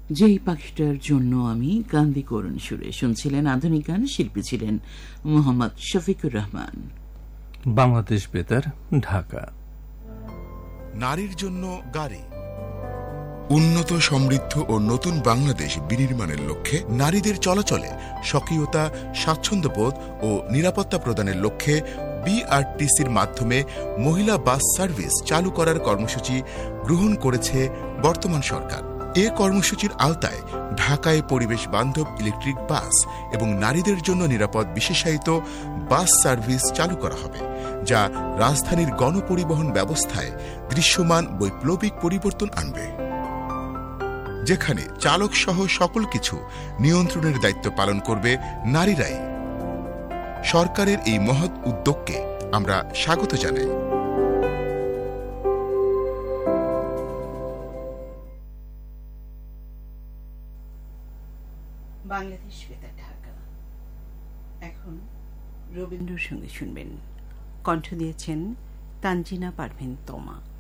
যেই পাখিটার জন্য আমি গান্ধী করুণ সুরে শুনছিলেন আধুনিক গান। শিল্পী ছিলেন মোহাম্মদ শফিকুর রহমান। বাংলাদেশ বেতার, ঢাকা। নারীর জন্য গাড়ি। উন্নত, সমৃদ্ধ ও নতুন বাংলাদেশ বিনির্মাণের লক্ষ্যে নারীদের চলাচলে স্বকীয়তা, স্বাচ্ছন্দ্যবোধ ও নিরাপত্তা প্রদানের লক্ষ্যে বিআরটিসির মাধ্যমে মহিলা বাস সার্ভিস চালু করার কর্মসূচি গ্রহণ করেছে বর্তমান সরকার। এ কর্মসূচির আওতায় ঢাকায় পরিবেশ বান্ধব ইলেকট্রিক বাস এবং নারীদের জন্য নিরাপদ বিশেষায়িত বাস সার্ভিস চালু করা হবে, যা রাজধানীর গণপরিবহন ব্যবস্থায় দৃশ্যমান বৈপ্লবিক পরিবর্তন আনবে, যেখানে চালক সহ সকল কিছু নিয়ন্ত্রণের দায়িত্ব পালন করবে নারীরাই। সরকারের এই মহৎ উদ্যোগকে আমরা স্বাগত জানাই। বাংলাদেশ বেতার, ঢাকা। এখন রবীন্দ্রসঙ্গীত শুনবেন। কণ্ঠ দিয়েছেন তানজিনা পারভীন তোমা।